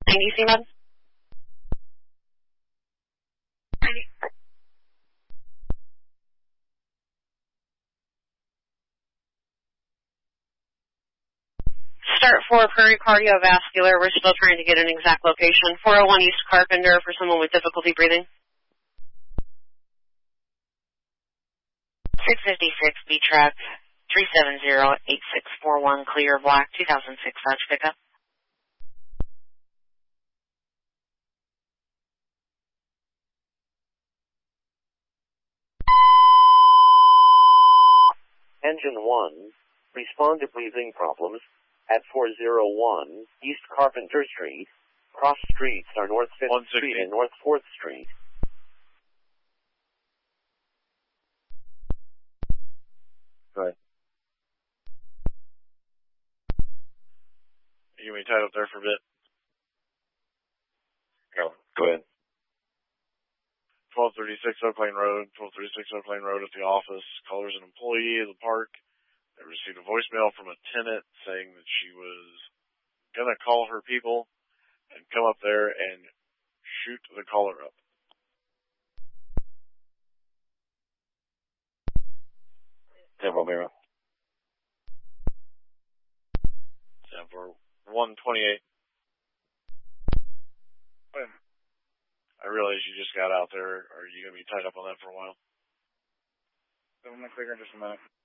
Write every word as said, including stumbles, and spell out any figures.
ninety C Med? Start for Prairie Cardiovascular. We're still trying to get an exact location. four oh one East Carpenter for someone with difficulty breathing. six fifty-six B-Track, three seven zero eight six four one, clear black, two thousand six Dodge pickup. Engine one, respond to breathing problems at four oh one East Carpenter Street. Cross streets are North fifth Street and North fourth Street. Go ahead. You can be tied up there for a bit. Go, go ahead. twelve thirty-six Oak Lane Road, twelve thirty-six Oak Lane Road at the office. Caller's an employee of the park. They received a voicemail from a tenant saying that she was going to call her people and come up there and shoot the caller up. San Romero. San for one twenty-eight. I realize you just got out there. Are you going to be tied up on that for a while? I'm going to clear in just a minute.